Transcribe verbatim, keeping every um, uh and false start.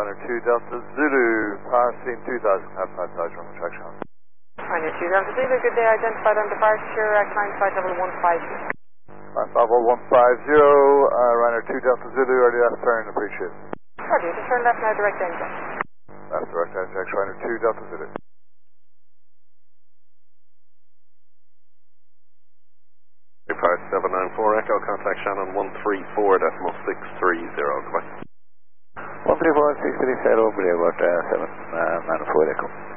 Runner two Delta Zulu, passing two thousand, have five thousand on the track channel. Runner two Delta Zulu, good day, identified on departure, uh, climb flight level one five zero. Climb level one five zero, uh, Runner two Delta Zulu, early left turn, appreciate it. Roger, just turn left now, direct engine. Left direct engine, Runner two Delta Zulu. five seven nine four Echo, contact Shannon one three four decimal six three zero, goodbye. one three four six three zero, Bravo, uh, seven nine four Echo.